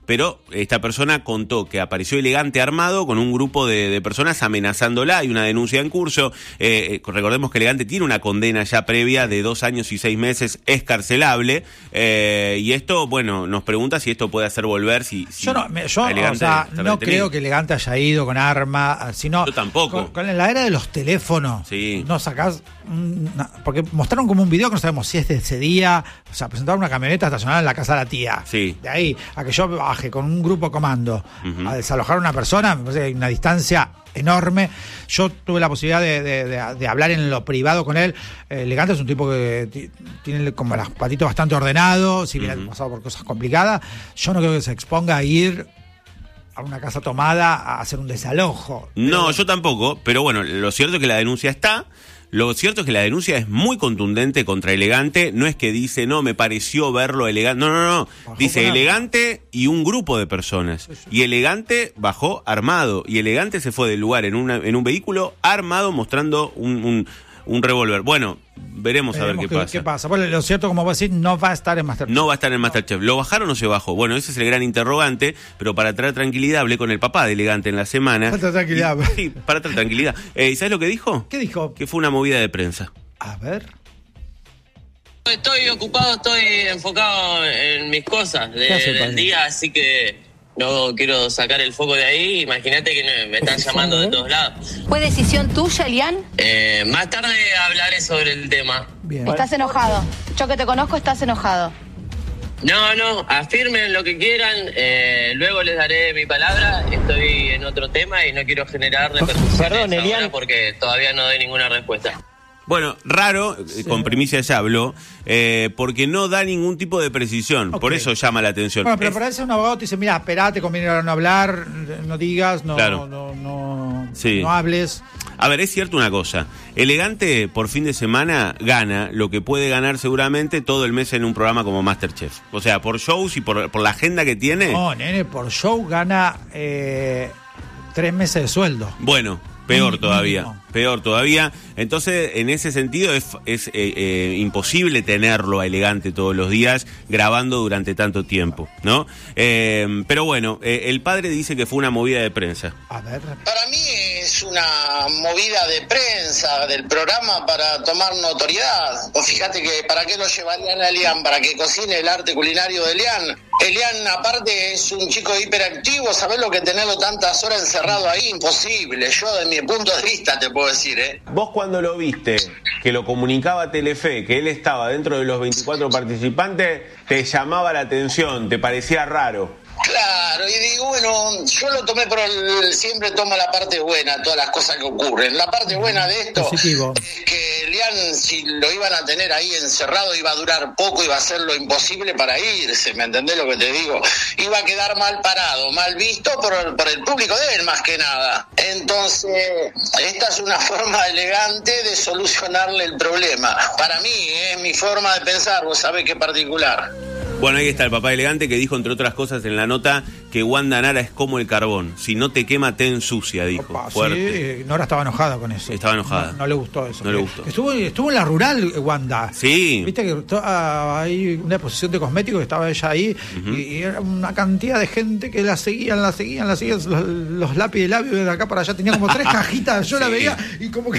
pero esta persona contó que apareció Elegante armado con un grupo de, de personas amenazándola. Hay una denuncia en curso. Eh, recordemos que Elegante tiene una condena ya previa de dos años y seis meses escarcelable. Eh, y esto, bueno, nos pregunta si esto puede hacer volver. Si, si yo no, me, yo, o sea, no creo que Elegante haya ido con arma, sino. Yo tampoco. Con, con la era de los teléfonos. Sí. No sacás. Una, porque mostraron como un video que no sabemos si es de ese día. O sea, presentaron una camioneta estacionada en la casa de la tía. Sí. De ahí a que yo baje con un grupo comando uh-huh. a desalojar a una persona, me parece que hay una distancia enorme. Yo tuve la posibilidad de, de, de, de hablar en lo privado con él. Eh, Elegante es un tipo que t- tiene como los patitos bastante ordenados, si bien uh-huh. ha pasado por cosas complicadas. Yo no creo que se exponga a ir a una casa tomada a hacer un desalojo. No, pero, yo tampoco, pero bueno, lo cierto es que la denuncia está. Lo cierto es que la denuncia es muy contundente contra Elegante. No es que dice, no, me pareció verlo Elegante. No, no, no. Bajó dice Elegante y un grupo de personas. Y Elegante bajó armado. Y Elegante se fue del lugar en, una, en un vehículo armado mostrando un, un, un revólver. Bueno, veremos, veremos a ver qué, qué pasa. qué pasa. Bueno, lo cierto, como vos decís, no va a estar en Masterchef. No va a estar en Masterchef. ¿Lo bajaron o se bajó? Bueno, ese es el gran interrogante, pero para traer tranquilidad, hablé con el papá de Elegante en la semana. Para traer tranquilidad. Y, sí, para traer tranquilidad. Eh, ¿Y sabes lo que dijo? ¿Qué dijo? Que fue una movida de prensa. A ver. Estoy ocupado, estoy enfocado en mis cosas de, del día, así que no quiero sacar el foco de ahí. Imagínate que me están llamando de todos lados. ¿Fue decisión tuya, Elian? Eh, más tarde hablaré sobre el tema. Bien. Estás enojado. Yo que te conozco, estás enojado. No, no, afirmen lo que quieran, eh, luego les daré mi palabra. Estoy en otro tema y no quiero generar repercusiones Perdón, Elian, porque todavía no doy ninguna respuesta. Bueno, raro, sí. Con primicia ya habló, eh, porque no da ningún tipo de precisión, okay. Por eso llama la atención. Bueno, pero es... para eso un abogado te dice, mira, esperate, conviene ahora no hablar, no digas, no, claro. no, no, sí. no hables. A ver, es cierto una cosa, Elegante por fin de semana gana lo que puede ganar seguramente todo el mes en un programa como Masterchef. O sea, por shows y por, por la agenda que tiene. No, nene, por show gana eh, tres meses de sueldo. Bueno, peor Mínimo. todavía, peor todavía. Entonces, en ese sentido, es, es eh, eh, imposible tenerlo a Elegante todos los días grabando durante tanto tiempo, ¿no? Eh, pero bueno, eh, el padre dice que fue una movida de prensa. A ver. Para mí es una movida de prensa del programa para tomar notoriedad. O fíjate que ¿para qué lo llevarían a Elian? Para que cocine el arte culinario de Elian. Elian, aparte, es un chico hiperactivo. ¿Sabés lo que tenerlo tantas horas encerrado ahí? Imposible. Yo, de mi punto de vista, te puedo decir, ¿eh? Vos cuando lo viste, que lo comunicaba Telefe, que él estaba dentro de los veinticuatro participantes, te llamaba la atención, te parecía raro. Claro, y digo, bueno, yo lo tomé por el, siempre tomo la parte buena, todas las cosas que ocurren. La parte buena de esto Positivo. es que Elian, si lo iban a tener ahí encerrado, iba a durar poco, iba a hacer lo imposible para irse, ¿me entendés lo que te digo? Iba a quedar mal parado, mal visto por, por el público de él, más que nada. Entonces, esta es una forma elegante de solucionarle el problema. Para mí, es mi forma de pensar, vos sabés qué particular. Bueno, ahí está el papá Elegante que dijo, entre otras cosas, en la nota que Wanda Nara es como el carbón. Si no te quema, te ensucia, dijo. Opa, fuerte. Sí, Nora estaba enojada con eso. Estaba enojada. No, no le gustó eso. No le gustó. Estuvo, estuvo en la rural, Wanda. Sí. Viste que to, ah, hay una exposición de cosméticos, estaba ella ahí, uh-huh. y, y era una cantidad de gente que la seguían, la seguían, la seguían, los, los lápiz de labios de acá para allá. Tenía como tres cajitas, yo sí. la veía y como que